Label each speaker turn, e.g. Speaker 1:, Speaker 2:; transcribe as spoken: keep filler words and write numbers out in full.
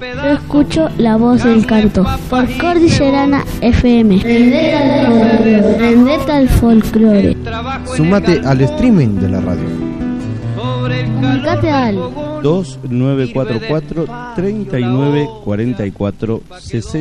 Speaker 1: Yo escucho la voz del canto por Cordillerana F M. Rendete al folclore.
Speaker 2: Sumate al streaming de la radio.
Speaker 1: Comunicate al
Speaker 3: dos nueve cuatro cuatro, tres nueve cuatro cuatro, sesenta.